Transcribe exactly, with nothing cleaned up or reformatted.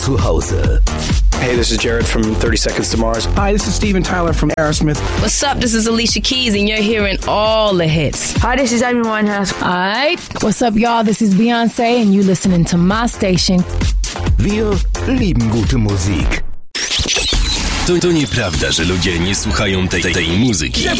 zu Hause. Hey, this is Jared from thirty Seconds to Mars. Hi, this is Steven Tyler from Aerosmith. What's up? This is Alicia Keys, and you're hearing all the hits. Hi, this is Amy Winehouse. Alright, what's up, y'all? This is Beyoncé, and you listening to my station. Wir lieben gute Musik. To, to nieprawda, że ludzie nie słuchają tej, tej muzyki.